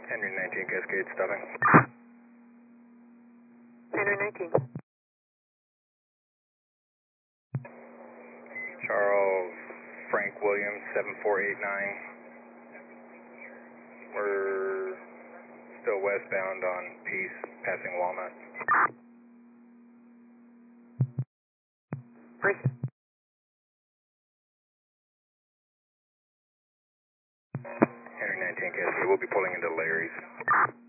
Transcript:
Henry 19 Cascade stopping. Henry 19. Charles Frank Williams 7489. We're still westbound on Peace, passing Walnut. Appreciate it. Henry 19 Cascade, we'll be pulling into Larry's.